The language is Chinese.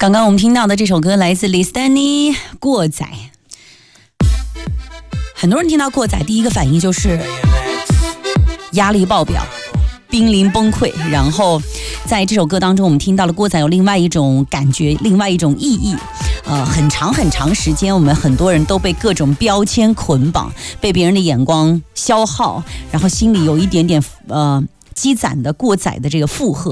刚刚我们听到的这首歌来自李斯丹妮《过载》。很多人听到过载第一个反应就是压力爆表，濒临崩溃。然后在这首歌当中我们听到了过载有另外一种感觉，另外一种意义。很长时间我们很多人都被各种标签捆绑，被别人的眼光消耗，然后心里有一点点积攒的过载的这个负荷。